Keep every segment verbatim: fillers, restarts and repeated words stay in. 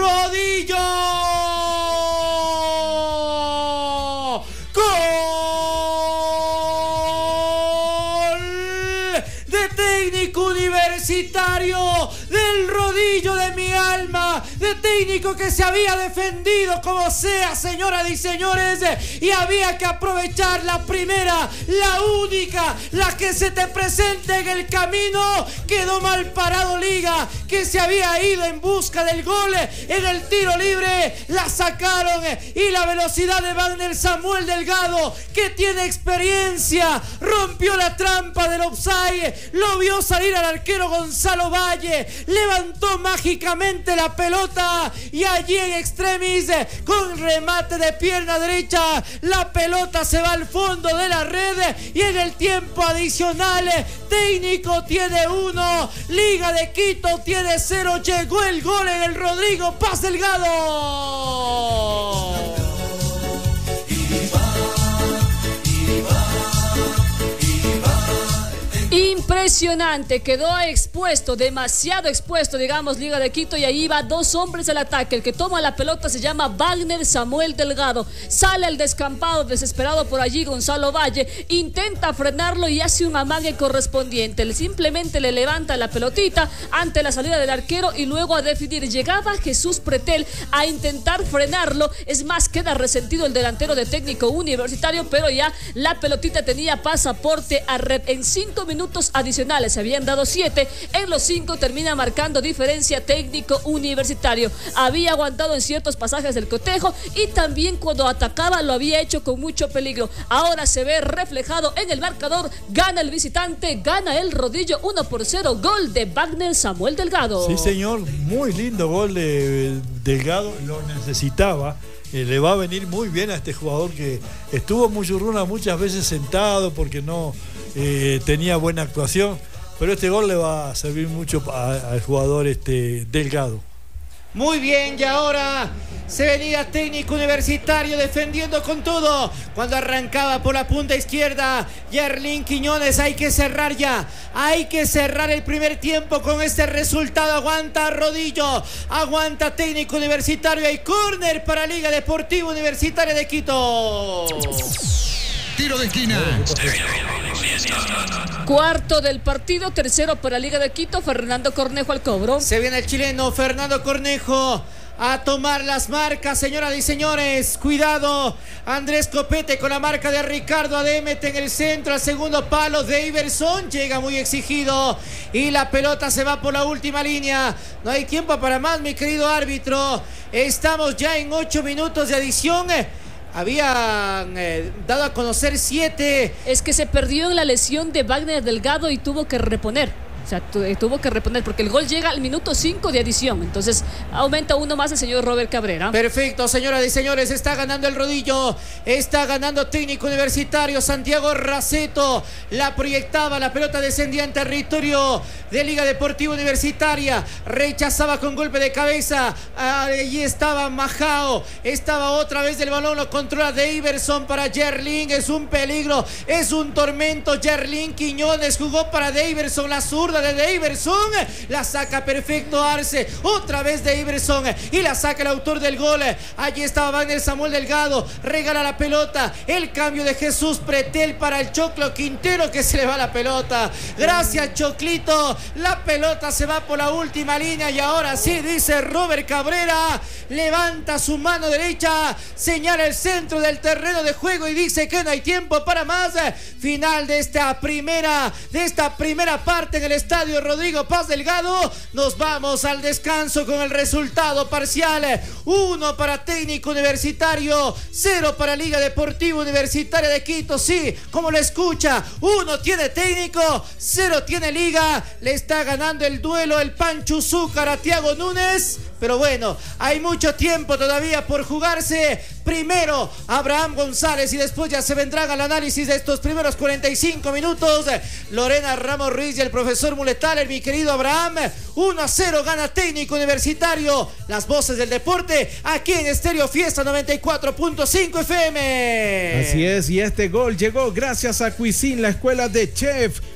Rodillo. ¡Gol de Técnico Universitario! Del Rodillo de mi alma, de Técnico que se había defendido como sea, señoras y señores, y había que aprovechar la primera, la única, la que se te presente en el camino. Quedó mal parado Liga, que se había ido en busca del gol en el tiro libre, la sacaron, y la velocidad de Wagner Samuel Delgado, que tiene experiencia, rompió la trampa del offside, lo vio salir al arquero Gonzalo Valle, levantó mágicamente la pelota y allí en extremis, con remate de pierna derecha, la pelota se va al fondo de la red y en el tiempo adicional Técnico tiene uno, Liga de Quito tiene cero. Llegó el gol en el Rodrigo Paz Delgado. Impresionante, quedó expuesto, demasiado expuesto, digamos, Liga de Quito, y ahí va dos hombres al ataque. El que toma la pelota se llama Wagner Samuel Delgado. Sale el descampado, desesperado por allí Gonzalo Valle, intenta frenarlo y hace un amague correspondiente. Él simplemente le levanta la pelotita ante la salida del arquero y luego a definir. Llegaba Jesús Pretel a intentar frenarlo, es más, queda resentido el delantero de Técnico Universitario, pero ya la pelotita tenía pasaporte a red. En cinco minutos adicionales se habían dado siete, en los cinco termina marcando diferencia Técnico Universitario. Había aguantado en ciertos pasajes del cotejo y también cuando atacaba lo había hecho con mucho peligro. Ahora se ve reflejado en el marcador, gana el visitante, gana el Rodillo uno por cero, gol de Wagner Samuel Delgado. Sí, señor, muy lindo gol de Delgado, lo necesitaba. Eh, le va a venir muy bien a este jugador que estuvo Muchurruna muchas veces sentado porque no eh, tenía buena actuación, pero este gol le va a servir mucho al jugador este, Delgado. Muy bien, y ahora se venía Técnico Universitario defendiendo con todo. Cuando arrancaba por la punta izquierda, Yerlin Quiñones, hay que cerrar ya. Hay que cerrar el primer tiempo con este resultado. Aguanta Rodillo, aguanta Técnico Universitario. Hay córner para Liga Deportiva Universitaria de Quito. Tiro de esquina. Cuarto del partido, tercero para Liga de Quito. Fernando Cornejo al cobro. Se viene el chileno Fernando Cornejo a tomar las marcas, señoras y señores. Cuidado, Andrés Copete con la marca de Ricardo Ademete en el centro. Al segundo palo de Iverson, llega muy exigido y la pelota se va por la última línea. No hay tiempo para más, mi querido árbitro. Estamos ya en ocho minutos de adición. Habían eh, dado a conocer siete. Es que se perdió en la lesión de Wagner Delgado y tuvo que reponer. O sea, tu, tuvo que reponer porque el gol llega al minuto cinco de adición. Entonces aumenta uno más el señor Robert Cabrera. Perfecto, señoras y señores, está ganando el Rodillo, está ganando Técnico Universitario. Santiago Raceto la proyectaba, la pelota descendía en territorio de Liga Deportiva Universitaria, rechazaba con golpe de cabeza. Allí estaba Majao, estaba otra vez el balón, lo controla de Iverson para Yerlin. Es un peligro, es un tormento. Yerlin Quiñones jugó para de Iverson, la zurda de Iverson, la saca perfecto Arce, otra vez de Iverson y la saca el autor del gol. Allí estaba Wagner Samuel Delgado, regala la pelota, el cambio de Jesús Pretel para el Choclo Quintero, que se le va la pelota. Gracias, Choclito, la pelota se va por la última línea y ahora sí, dice Robert Cabrera, levanta su mano derecha, señala el centro del terreno de juego y dice que no hay tiempo para más. Final de esta primera de esta primera parte en el estadio Rodrigo Paz Delgado. Nos vamos al descanso con el resultado parcial: uno para Técnico Universitario, cero para Liga Deportiva Universitaria de Quito. Sí, como lo escucha, uno tiene Técnico, cero tiene Liga. Le está ganando el duelo el Pancho Zúcar a Thiago Núñez, pero bueno, hay mucho tiempo todavía por jugarse. Primero Abraham González y después ya se vendrán al análisis de estos primeros cuarenta y cinco minutos Lorena Ramos Ruiz y el profesor Muletaler. Mi querido Abraham, uno a cero gana Técnico Universitario. Las voces del deporte aquí en Estéreo Fiesta noventa y cuatro punto cinco F M. Así es, y este gol llegó gracias a Cuisine, la escuela de chef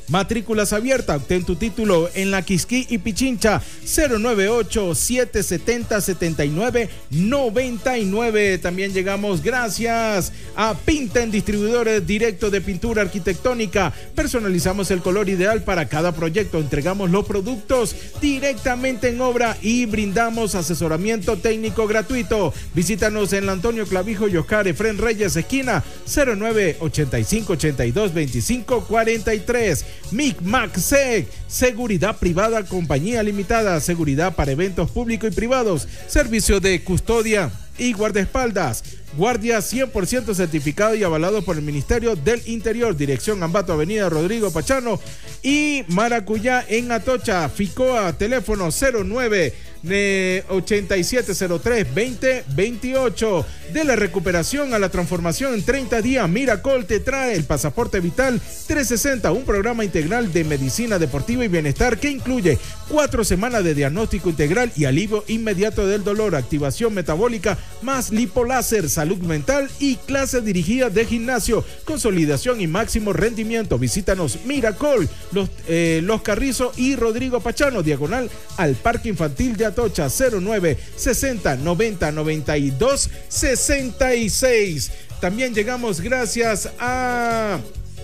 Matrículas abiertas. Obtén tu título en la Quisquí y Pichincha. Cero nueve ocho, siete siete cero, siete nueve nueve nueve. También llegamos gracias a Pinten, distribuidores directos de pintura arquitectónica. Personalizamos el color ideal para cada proyecto. Entregamos los productos directamente en obra y brindamos asesoramiento técnico gratuito. Visítanos en la Antonio Clavijo y Oscar Efren Reyes, esquina. Cero nueve ochenta y cinco, ochenta y dos, veinticinco, cuarenta y tres. Micmac-Sec, seguridad privada, compañía limitada, seguridad para eventos públicos y privados, servicio de custodia y guardaespaldas. Guardia cien por ciento certificado y avalado por el Ministerio del Interior. Dirección Ambato, Avenida Rodrigo Pachano y Maracuyá en Atocha. Ficoa, teléfono cero nueve ochenta y siete cero tres, veinte veintiocho. De la recuperación a la transformación en treinta días, Miracol te trae el Pasaporte Vital trescientos sesenta, un programa integral de medicina deportiva y bienestar que incluye cuatro semanas de diagnóstico integral y alivio inmediato del dolor, activación metabólica, más lipoláser, salud mental y clases dirigidas de gimnasio, consolidación y máximo rendimiento. Visítanos Miracol, Los, eh, Los Carrizos y Rodrigo Pachano, diagonal al Parque Infantil de Atocha. Cero nueve sesenta, noventa, noventa y dos, sesenta y seis. También llegamos gracias a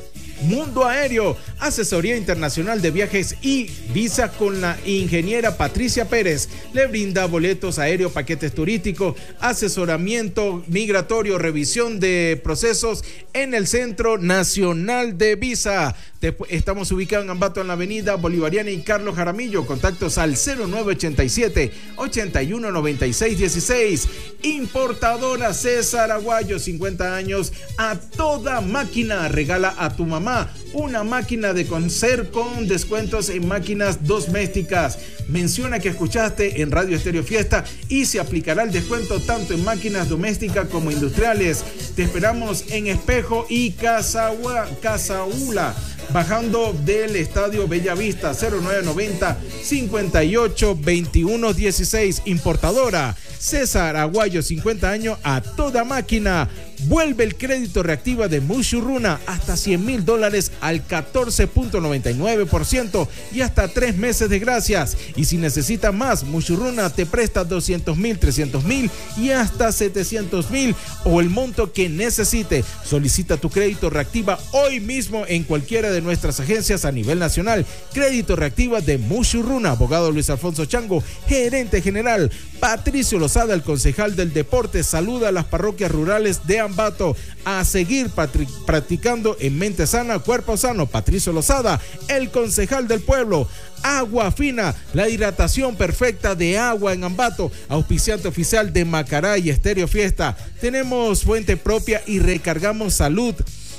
Mundo Aéreo, asesoría internacional de viajes y visa con la ingeniera Patricia Pérez. Le brinda boletos aéreos, paquetes turísticos, asesoramiento migratorio, revisión de procesos en el Centro Nacional de Visa. Estamos ubicados en Ambato, en la Avenida Bolivariana y Carlos Jaramillo. Contactos al cero nueve ochenta y siete, ochenta y uno, noventa y seis, dieciséis. Importadora César Aguayo, cincuenta años a toda máquina. Regala a tu mamá una máquina de coser con descuentos en máquinas domésticas. Menciona que escuchaste en Radio Estéreo Fiesta y se aplicará el descuento tanto en máquinas domésticas como industriales. Te esperamos en Espejo y Casaua, Casaula, bajando del Estadio Bellavista. Cero nueve noventa, cincuenta y ocho, veintiuno dieciséis. Importadora César Aguayo, cincuenta años a toda máquina. Vuelve el crédito reactiva de Mushuruna hasta cien mil dólares al catorce punto noventa y nueve por ciento y hasta tres meses de gracias. Y si necesita más, Mushuruna te presta doscientos mil, trescientos mil y hasta setecientos mil o el monto que necesite. Solicita tu crédito reactiva hoy mismo en cualquiera de nuestras agencias a nivel nacional. Crédito reactiva de Mushuruna. Abogado Luis Alfonso Chango, gerente general. Patricio Lozada, el concejal del deporte, saluda a las parroquias rurales de Ambato a seguir practicando en mente sana, cuerpo sano. Patricio Lozada, el concejal del pueblo. Agua Fina, la hidratación perfecta de agua en Ambato, auspiciante oficial de Macará y Estéreo Fiesta. Tenemos fuente propia y recargamos salud.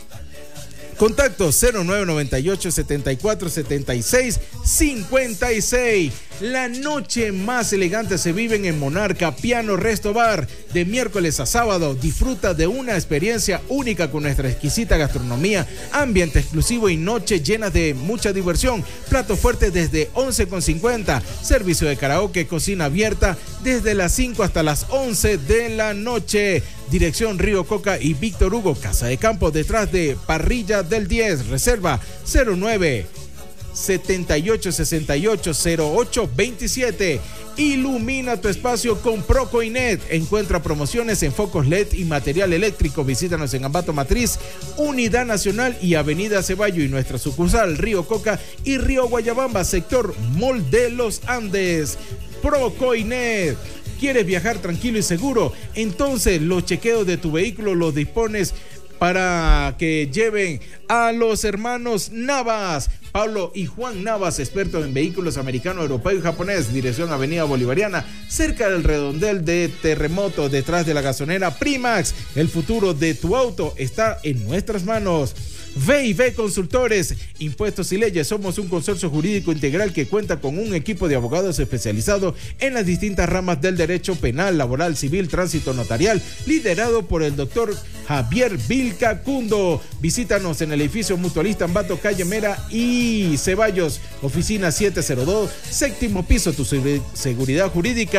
Contacto cero nueve noventa y ocho, setenta y cuatro, setenta y seis, cincuenta y seis. La noche más elegante se vive en Monarca Piano Resto Bar. De miércoles a sábado disfruta de una experiencia única con nuestra exquisita gastronomía, ambiente exclusivo y noche llena de mucha diversión. Plato fuerte desde once con cincuenta. Servicio de karaoke, cocina abierta desde las cinco hasta las once de la noche. Dirección Río Coca y Víctor Hugo, Casa de Campo, detrás de Parrilla del diez. Reserva cero nueve setenta y ocho, sesenta y ocho, cero ocho veintisiete. Ilumina tu espacio con Procoinet. Encuentra promociones en focos L E D y material eléctrico. Visítanos en Ambato Matriz, Unidad Nacional y Avenida Ceballo, y nuestra sucursal Río Coca y Río Guayabamba, sector Mall de los Andes. Procoinet. ¿Quieres viajar tranquilo y seguro? Entonces los chequeos de tu vehículo los dispones para que lleven a los hermanos Navas. Pablo y Juan Navas, expertos en vehículos americano, europeo y japonés. Dirección Avenida Bolivariana, cerca del redondel de Terremoto, detrás de la gasolinera Primax. El futuro de tu auto está en nuestras manos. V y V Consultores, Impuestos y Leyes. Somos un consorcio jurídico integral que cuenta con un equipo de abogados especializados en las distintas ramas del derecho penal, laboral, civil, tránsito, notarial, liderado por el doctor Javier Vilcacundo. Visítanos en el edificio Mutualista Ambato, calle Mera y Ceballos, oficina siete cero dos, séptimo piso. Tu seguridad jurídica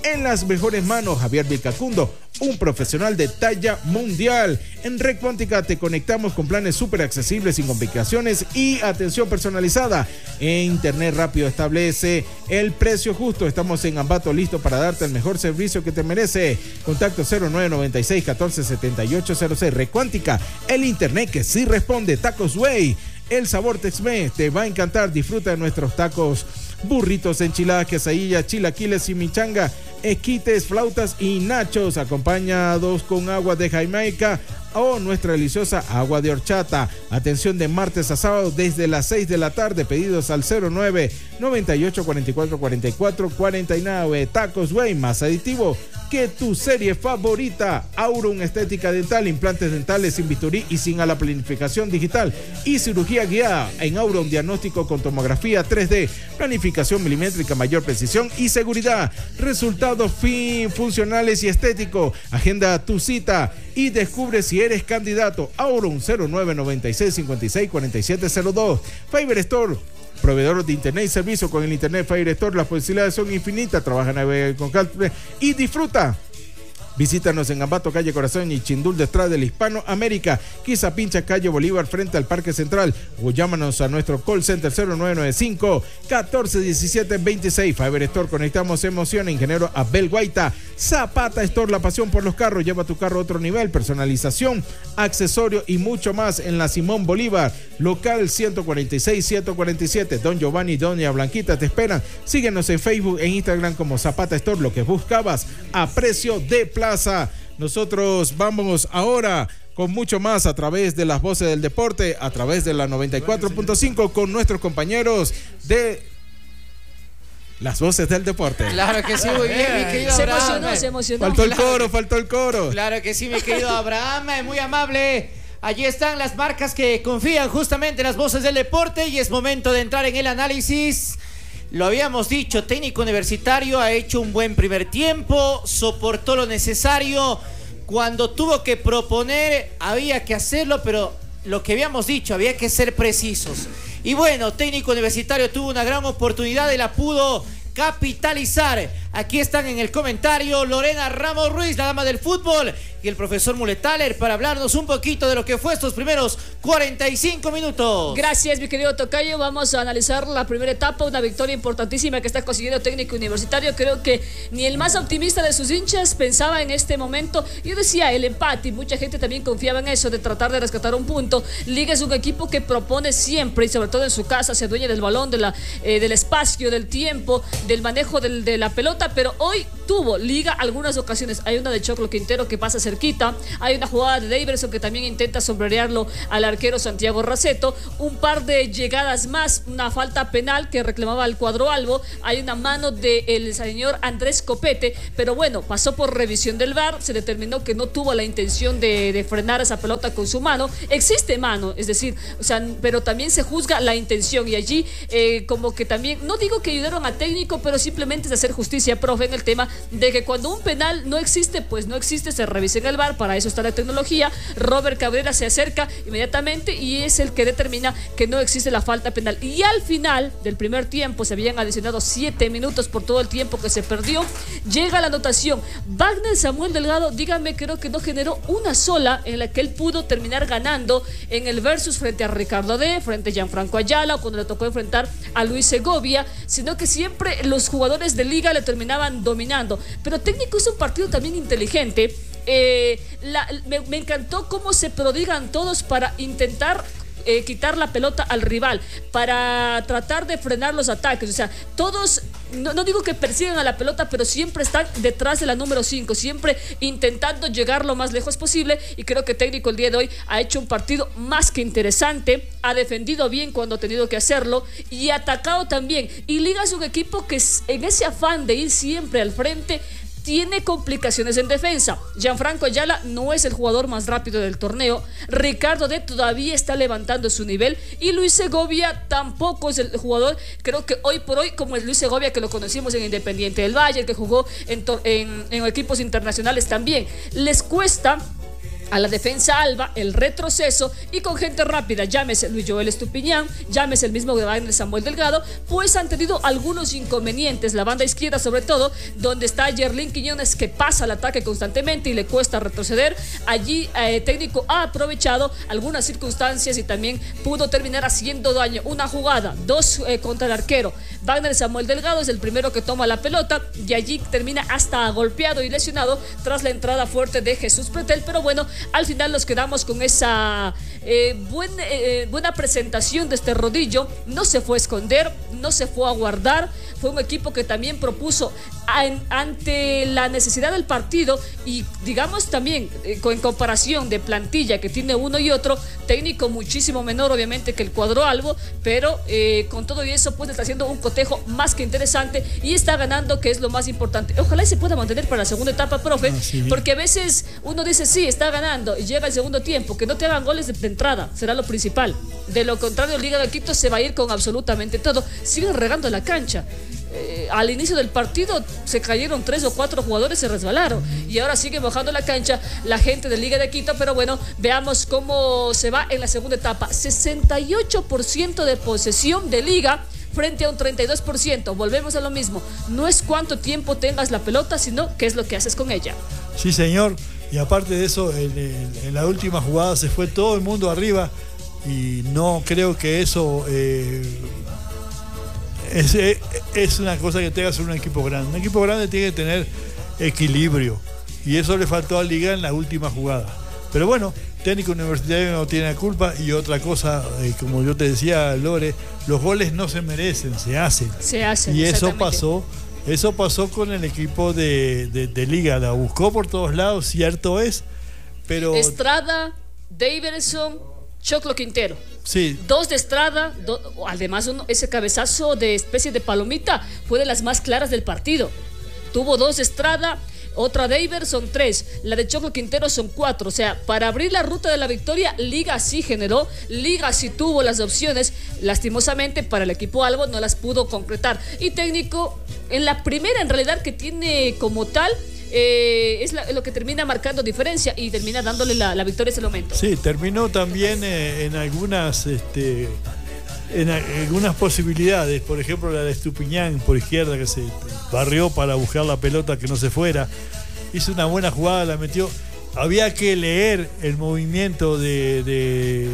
en las mejores manos. Javier Vilcacundo, un profesional de talla mundial. En Red Cuántica te conectamos con planes súper accesibles, sin complicaciones y atención personalizada. En internet rápido establece el precio justo. Estamos en Ambato, listo para darte el mejor servicio que te merece. Contacto cero nueve noventa y seis, catorce setenta y ocho cero seis. Red Cuántica, el internet que sí responde. Tacos Way, el sabor Tex-Mex, te va a encantar. Disfruta de nuestros tacos, burritos, enchiladas, quesadillas, chilaquiles y michanga, esquites, flautas y nachos, acompañados con agua de Jamaica o nuestra deliciosa agua de horchata. Atención de martes a sábado desde las seis de la tarde. Pedidos al cero nueve noventa y ocho, cuarenta y cuatro, cuarenta y cuatro, cuarenta y nueve. Tacos Way, más aditivo que tu serie favorita. Auron Estética Dental, implantes dentales sin bisturí y sin a la planificación digital y cirugía guiada. En Auron, diagnóstico con tomografía tres D, planificación milimétrica, mayor precisión y seguridad. Resultados fin, funcionales y estéticos. Agenda tu cita y descubre si eres candidato. Auron cero nueve noventa y seis, cincuenta y seis, cuarenta y siete cero dos. Fiber Store, proveedor de internet y servicio. Con el internet Fire Store las posibilidades son infinitas. Trabaja, navega con calma y disfruta. Visítanos en Ambato, calle Corazón y Chindul, detrás del Hispano América. Quizá Pincha, calle Bolívar, frente al Parque Central. O llámanos a nuestro call center cero nueve nueve cinco, catorce diecisiete veintiséis. Fiber Store, conectamos emoción. Ingeniero Abel Guaita. Zapata Store, la pasión por los carros. Lleva tu carro a otro nivel. Personalización, accesorio y mucho más en la Simón Bolívar. Local ciento cuarenta y seis, ciento cuarenta y siete. Don Giovanni y Doña Blanquita te esperan. Síguenos en Facebook e Instagram como Zapata Store. Lo que buscabas a precio de plata. Nosotros vamos ahora con mucho más a través de las voces del deporte, a través de la noventa y cuatro punto cinco con nuestros compañeros de las voces del deporte. Claro que sí, muy bien, mi querido Se Abraham. emocionó, se emocionó. Faltó el Claro coro, que- faltó el coro. Claro que sí, mi querido Abraham, muy amable. Allí están las marcas que confían justamente en las voces del deporte y es momento de entrar en el análisis. Lo habíamos dicho, técnico universitario ha hecho un buen primer tiempo, soportó lo necesario. Cuando tuvo que proponer, había que hacerlo, pero lo que habíamos dicho, había que ser precisos. Y bueno, técnico universitario tuvo una gran oportunidad y la pudo capitalizar. Aquí están en el comentario Lorena Ramos Ruiz, la dama del fútbol, y el profesor Muletaler para hablarnos un poquito de lo que fue estos primeros cuarenta y cinco minutos. Gracias, mi querido Tocayo. Vamos a analizar la primera etapa, una victoria importantísima que está consiguiendo técnico universitario. Creo que ni el más optimista de sus hinchas pensaba en este momento. Yo decía el empate y mucha gente también confiaba en eso, de tratar de rescatar un punto. Liga es un equipo que propone siempre y sobre todo en su casa, se adueña del balón, de la, eh, del espacio, del tiempo, del manejo del, de la pelota, pero hoy tuvo Liga algunas ocasiones. Hay una de Choclo Quintero que pasa cerquita, hay una jugada de Daverson que también intenta sombrerearlo al arquero Santiago Raceto, un par de llegadas más, una falta penal que reclamaba el cuadro albo, hay una mano del señor Andrés Copete, pero bueno, pasó por revisión del V A R, se determinó que no tuvo la intención de, de frenar esa pelota con su mano. Existe mano, es decir, o sea, pero también se juzga la intención y allí eh, como que también, no digo que ayudaron a técnico, pero simplemente es hacer justicia, profe, en el tema de que cuando un penal no existe, pues no existe, se revisa en el V A R, para eso está la tecnología. Robert Cabrera se acerca inmediatamente y es el que determina que no existe la falta penal. Y al final del primer tiempo, se habían adicionado siete minutos por todo el tiempo que se perdió, llega la anotación. Wagner Samuel Delgado, dígame, creo que no generó una sola en la que él pudo terminar ganando en el versus frente a Ricardo D, frente a Gianfranco Ayala, o cuando le tocó enfrentar a Luis Segovia, sino que siempre los jugadores de Liga le terminaban dominando. Pero técnico es un partido también inteligente. Eh, la, me, me encantó cómo se prodigan todos para intentar eh, quitar la pelota al rival, para tratar de frenar los ataques. O sea, todos, no, no digo que persigan a la pelota, pero siempre están detrás de la número cinco, siempre intentando llegar lo más lejos posible. Y creo que técnico el día de hoy ha hecho un partido más que interesante, ha defendido bien cuando ha tenido que hacerlo y ha atacado también. Y Liga es un equipo que en ese afán de ir siempre al frente tiene complicaciones en defensa. Gianfranco Ayala no es el jugador más rápido del torneo, Ricardo D todavía está levantando su nivel y Luis Segovia tampoco es el jugador, creo que hoy por hoy, como es Luis Segovia, que lo conocimos en Independiente del Valle, que jugó en, en, en equipos internacionales también. Les cuesta a la defensa alba, el retroceso, y con gente rápida, llámese Luis Joel Estupiñán, llámese el mismo de Wagner Samuel Delgado, pues han tenido algunos inconvenientes, la banda izquierda sobre todo, donde está Yerlín Quiñones, que pasa al ataque constantemente y le cuesta retroceder. Allí el eh, técnico ha aprovechado algunas circunstancias y también pudo terminar haciendo daño. Una jugada, dos eh, contra el arquero. Wagner Samuel Delgado es el primero que toma la pelota y allí termina hasta golpeado y lesionado tras la entrada fuerte de Jesús Pretel, pero bueno, al final nos quedamos con esa eh, buen, eh, buena presentación de este Rodillo. No se fue a esconder, no se fue a guardar. Fue un equipo que también propuso an, ante la necesidad del partido y digamos también eh, en comparación de plantilla que tiene uno y otro, técnico muchísimo menor obviamente que el cuadro albo, pero eh, con todo y eso pues está haciendo un cotejo más que interesante y está ganando, que es lo más importante. Ojalá se pueda mantener para la segunda etapa, profe, ah, sí. Porque a veces uno dice sí, está ganando y llega el segundo tiempo, que no te hagan goles de, de entrada, será lo principal. De lo contrario, Liga de Quito se va a ir con absolutamente todo. Siguen regando la cancha. Eh, al inicio del partido se cayeron tres o cuatro jugadores, se resbalaron y ahora sigue mojando la cancha la gente de Liga de Quito, pero bueno, veamos cómo se va en la segunda etapa. Sesenta y ocho por ciento de posesión de Liga frente a un treinta y dos por ciento. Volvemos a lo mismo, no es cuánto tiempo tengas la pelota, sino qué es lo que haces con ella. Sí, señor, y aparte de eso, en, en, en la última jugada se fue todo el mundo arriba y no creo que eso eh, Es, es una cosa que tenga que ser un equipo grande. Un equipo grande tiene que tener equilibrio y eso le faltó a Liga en la última jugada. Pero bueno, técnico universitario no tiene la culpa. Y otra cosa, eh, como yo te decía, Lore, los goles no se merecen, se hacen. Se hacen. Y eso pasó, eso pasó con el equipo de, de, de Liga. La buscó por todos lados, cierto es, pero Estrada, Daverson, Choclo Quintero. Sí. Dos de Estrada, do, además uno, ese cabezazo de especie de palomita fue de las más claras del partido. Tuvo dos de Estrada, otra de Iber, son tres. La de Choclo Quintero son cuatro. O sea, para abrir la ruta de la victoria, Liga sí generó, Liga sí tuvo las opciones. Lastimosamente para el equipo albo no las pudo concretar. Y técnico, en la primera en realidad que tiene como tal, Eh, es la, lo que termina marcando diferencia y termina dándole la, la victoria en ese momento. Sí, terminó también eh, en algunas este, en a, algunas posibilidades, por ejemplo la de Estupiñán por izquierda que se barrió para buscar la pelota que no se fuera, hizo una buena jugada, la metió. Había que leer el movimiento de, de,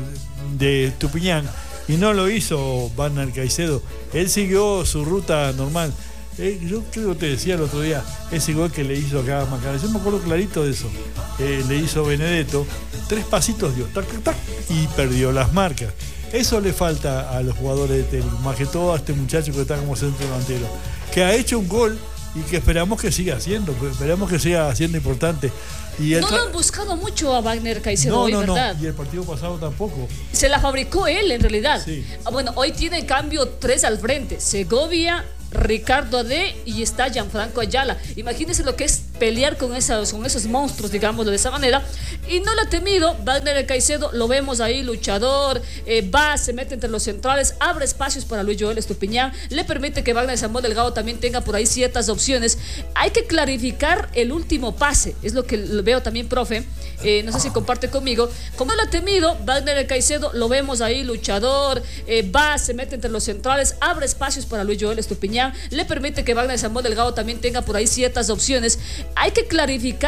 de, de Estupiñán y no lo hizo Wagner Caicedo, él siguió su ruta normal. Eh, yo creo que te decía el otro día, ese gol que le hizo acá a Macarena, yo me acuerdo clarito de eso, eh, le hizo Benedetto, tres pasitos dio, tac, tac, tac, y perdió las marcas. Eso le falta a los jugadores de técnico, más que todo a este muchacho que está como centro delantero, que ha hecho un gol y que esperamos que siga haciendo, esperamos que siga siendo importante. Y no lo han buscado mucho a Wagner Caicedo no, hoy, no, ¿verdad? No, y el partido pasado tampoco. Se la fabricó él en realidad. Sí. Bueno, hoy tiene en cambio tres al frente, Segovia, Ricardo Ade y está Gianfranco Ayala. Imagínense lo que es pelear con esos, con esos monstruos, digámoslo de esa manera. Y no lo ha temido Wagner Caicedo, lo vemos ahí, luchador, eh, va, se mete entre los centrales, abre espacios para Luis Joel Estupiñán, le permite que Wagner Samuel Delgado también tenga por ahí ciertas opciones. Hay que clarificar el último pase, es lo que veo también, profe. Eh, no sé si comparte conmigo. Como no lo ha temido Wagner Caicedo, lo vemos ahí, luchador, eh, va, se mete entre los centrales, abre espacios para Luis Joel Estupiñán, le permite que Wagner Samuel Delgado también tenga por ahí ciertas opciones. Hay que clarificar